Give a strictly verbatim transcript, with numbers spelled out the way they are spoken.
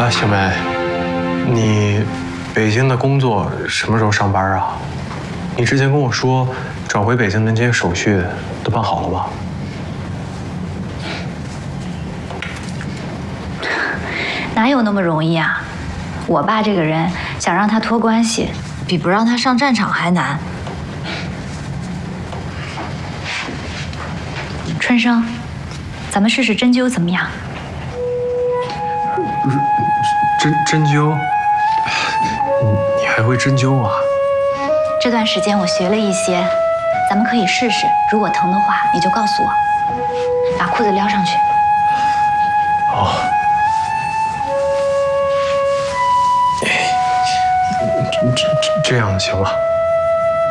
啊，小梅，你北京的工作什么时候上班啊？你之前跟我说转回北京的这些手续都办好了吧？ 哪有那么容易啊？我爸这个人想让他托关系，比不让他上战场还难。春生，咱们试试针灸怎么样？ 针针灸？你还会针灸啊？ 这段时间我学了一些，咱们可以试试。如果疼的话，你就告诉我。把裤子撩上去。 哦。这这这样行吗？